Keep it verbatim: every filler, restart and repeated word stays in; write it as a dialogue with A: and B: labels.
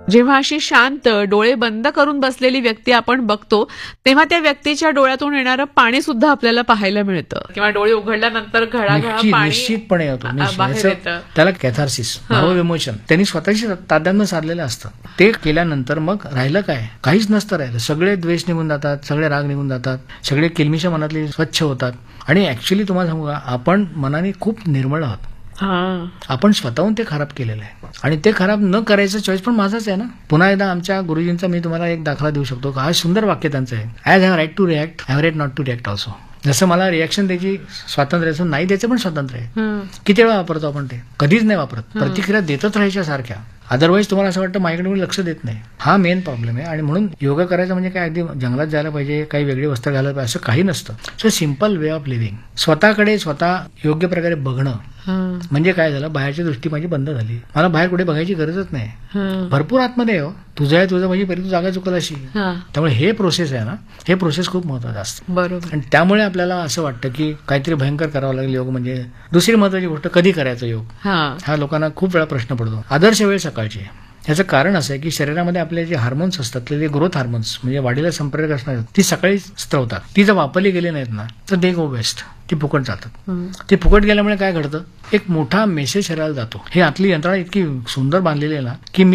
A: जेव्हा अशी शांत डोळे बंद करून बसलेली व्यक्ती आपण बघतो तेव्हा त्या व्यक्तीच्या डोळ्यातून येणारं पाणी सुद्धा आपल्याला पाहायला मिळतं किंवा डोळे उघडल्यानंतर घळाघळा
B: निश्चित-
A: पाणी
B: निश्चितपणे होतो
A: आ-
B: निश्चित.
A: बाहेर
B: याचं-
A: येतं.
B: त्याला कॅथार्सिस भाव इमोशन त्यांनी स्वतःशी तादात्म्य साधलेलं असतं. ते केल्यानंतर मग राहिलं काय, काहीच नसतं राहिलं. सगळे द्वेष निघून जातात, सगळे राग निघून जातात, सगळे किलमिशा मनातली स्वच्छ होतात. आणि ऍक्च्युली तुम्हाला सांगू का, आपण मनाने खूप निर्मळ आहोत.
A: हा
B: आपण स्वतःहून ते खराब केलेलं आहे आणि ते खराब न करायचं चॉईस पण माझाच आहे ना. पुन्हा एकदा आमच्या गुरुजींचा मी तुम्हाला एक दाखला देऊ शकतो का, हा सुंदर वाक्य त्यांचं आहे, as have right to react have right not to react also. जसं मला रिॲक्शन द्यायची स्वातंत्र्य असून नाही द्यायचं पण स्वातंत्र्य आहे. किती वेळा वापरतो आपण ते, कधीच नाही वापरत. प्रतिक्रिया देतच राहायच्या सारख्या. अदरवाईज तुम्हाला असं वाटतं माझ्याकडे मी लक्ष देत नाही. हा मेन प्रॉब्लेम आहे. आणि म्हणून योगा करायचं म्हणजे काय अगदी जंगलात जायला पाहिजे, काही वेगळी वस्त्र घालायला पाहिजे असं काही नसतं. So simple way of living, स्वतःकडे स्वतः योग्य प्रकारे बघणं. म्हणजे काय झालं, बाहेरची दृष्टी माझी बंद झाली. मला बाहेर कुठे बघायची गरजच नाही. भरपूर आतमध्ये हो, तुझं आहे तुझं म्हणजे परी तू जागा चुकल अशी. त्यामुळे हे प्रोसेस आहे ना, हे प्रोसेस खूप महत्वाचं असतं.
A: बरोबर.
B: आणि त्यामुळे आपल्याला असं वाटतं की काहीतरी भयंकर करावं लागेल योग. म्हणजे दुसरी महत्वाची गोष्ट, कधी करायचं योग, हा लोकांना खूप वेळा प्रश्न पडतो. आदर्श वेळ सकाळची आहे. याचं कारण असं आहे की शरीरामध्ये आपले जे हार्मोन्स असतात, ते ग्रोथ हार्मोन्स म्हणजे वाढीला संपर्क असणार, ती सकाळी स्त्रवतात. ती जर वापरली गेली नाहीत ना तर दे गो वेस्ट, ती फुकट जातात. ती फुकट गेल्यामुळे काय घडतं, एक मोठा मेसेज शरीराला जातो. हे आतली यंत्रणा इतकी सुंदर बांधलेली आहे ना की मी